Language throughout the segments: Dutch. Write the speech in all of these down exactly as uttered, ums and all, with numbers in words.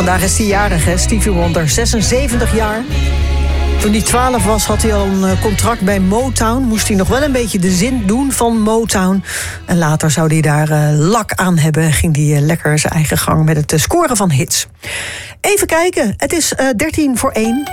Vandaag is hij jarig, hè? Stevie Wonder, zesenzeventig jaar. Toen hij twaalf was, had hij al een contract bij Motown. Moest hij nog wel een beetje de zin doen van Motown. En later zou hij daar uh, lak aan hebben. Ging hij uh, lekker zijn eigen gang met het uh, scoren van hits. Even kijken, het is uh, dertien voor één.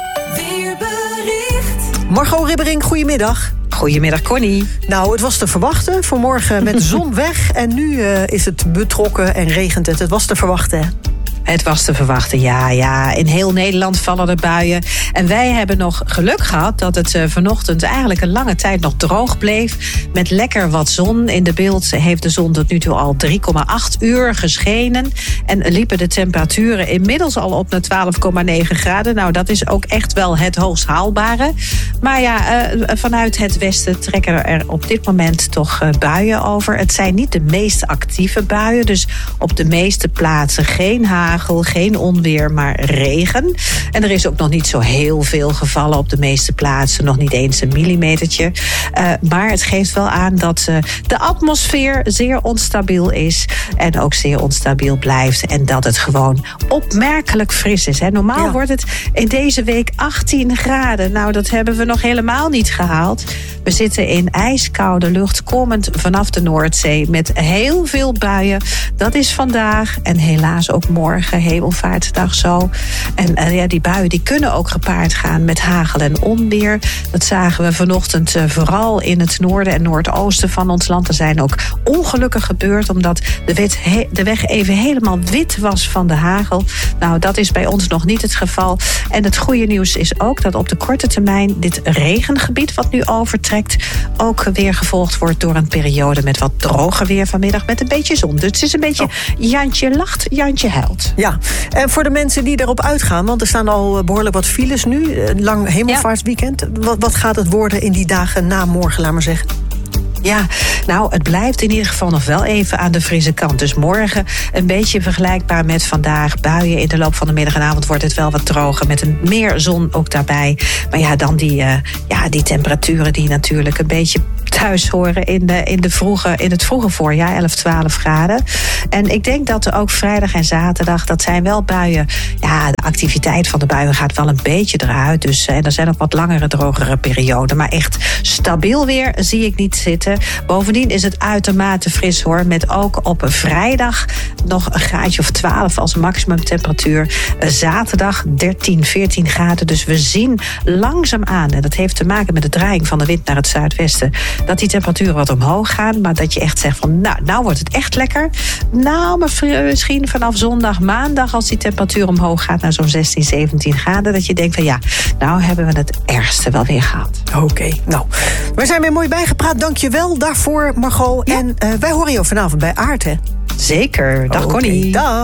Weerbericht. Margot Ribbering, goedemiddag. Goedemiddag, Connie. Nou, het was te verwachten. Vanmorgen met de zon weg. En nu uh, is het betrokken en regent het. Het was te verwachten. Het was te verwachten, ja, ja. In heel Nederland vallen er buien. En wij hebben nog geluk gehad dat het uh, vanochtend eigenlijk een lange tijd nog droog bleef. Met lekker wat zon. In de beeld heeft de zon tot nu toe al drie komma acht uur geschenen. En liepen de temperaturen inmiddels al op naar twaalf komma negen graden. Nou, dat is ook echt wel het hoogst haalbare. Maar ja, uh, vanuit het westen trekken er op dit moment toch uh, buien over. Het zijn niet de meest actieve buien. Dus op de meeste plaatsen geen hagel. Geen onweer, maar regen. En er is ook nog niet zo heel veel gevallen op de meeste plaatsen. Nog niet eens een millimetertje. Uh, maar het geeft wel aan dat uh, de atmosfeer zeer onstabiel is. En ook zeer onstabiel blijft. En dat het gewoon opmerkelijk fris is. Hè. Normaal ja. wordt het in deze week achttien graden. Nou, dat hebben we nog helemaal niet gehaald. We zitten in ijskoude lucht, komend vanaf de Noordzee. Met heel veel buien. Dat is vandaag en helaas ook morgen. Hemelvaartsdag zo. En uh, ja, die buien die kunnen ook gepaard gaan met hagel en onweer. Dat zagen we vanochtend uh, vooral in het noorden en noordoosten van ons land. Er zijn ook ongelukken gebeurd omdat de, wet, he, de weg even helemaal wit was van de hagel. Nou, dat is bij ons nog niet het geval. En het goede nieuws is ook dat op de korte termijn dit regengebied wat nu overtrekt ook weer gevolgd wordt door een periode met wat droger weer vanmiddag met een beetje zon. Dus het is een beetje oh. Jantje lacht, Jantje huilt. Ja, en voor de mensen die erop uitgaan, want er staan al behoorlijk wat files nu, een lang hemelvaartsweekend. Ja. Wat, wat gaat het worden in die dagen na morgen, laat maar zeggen? Ja, nou, het blijft in ieder geval nog wel even aan de frisse kant. Dus morgen een beetje vergelijkbaar met vandaag. Buien in de loop van de middag en avond wordt het wel wat droger. Met een meer zon ook daarbij. Maar ja, dan die, uh, ja, die temperaturen die natuurlijk een beetje thuis horen in, de, in, de vroege, in het vroege voorjaar, elf, twaalf graden. En ik denk dat er ook vrijdag en zaterdag, dat zijn wel buien. Ja, de activiteit van de buien gaat wel een beetje eruit. Dus en er zijn ook wat langere, drogere perioden. Maar echt stabiel weer zie ik niet zitten. Bovendien is het uitermate fris hoor. Met ook op vrijdag nog een graadje of twaalf als maximumtemperatuur. Zaterdag dertien, veertien graden. Dus we zien langzaamaan, en dat heeft te maken met de draaiing van de wind naar het zuidwesten, dat die temperaturen wat omhoog gaan. Maar dat je echt zegt van, nou, nou wordt het echt lekker. Nou, maar misschien vanaf zondag, maandag, als die temperatuur omhoog gaat naar zo'n zestien, zeventien graden, dat je denkt van ja, nou hebben we het ergste wel weer gehad. Oké, okay, nou, we zijn weer mooi bijgepraat. Dank je wel daarvoor, Margot. Ja. En uh, wij horen jou vanavond bij Aard, hè? Zeker. Dag, okay, Connie. Dag.